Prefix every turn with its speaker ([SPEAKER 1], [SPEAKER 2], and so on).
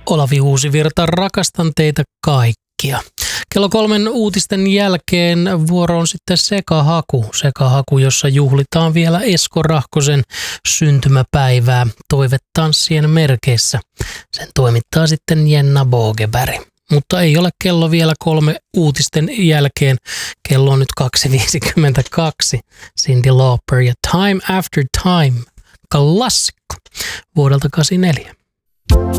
[SPEAKER 1] Olavi Uusivirta, rakastan teitä kaikkia. Kello 3 uutisten jälkeen vuoro on sitten Sekahaku, jossa juhlitaan vielä Esko Rahkosen syntymäpäivää toivetanssien merkeissä. Sen toimittaa sitten Jenna Bogeberg. Mutta ei ole kello vielä 3 uutisten jälkeen. Kello on nyt 2.52. Cyndi Lauper ja Time After Time, klassikko vuodelta 1984.